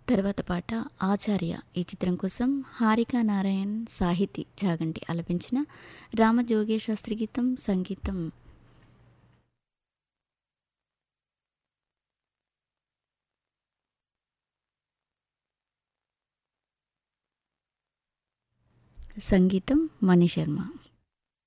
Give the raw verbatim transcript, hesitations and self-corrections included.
తర్వాత పాట ఆచార్య ఈ చిత్రం కోసం హారిక నారాయణ్ సాహితీ జాగంటి ఆలపించిన రామజోగేశ్ శాస్త్రి గీతం సంగీతం సంగీతం మణిశర్మ.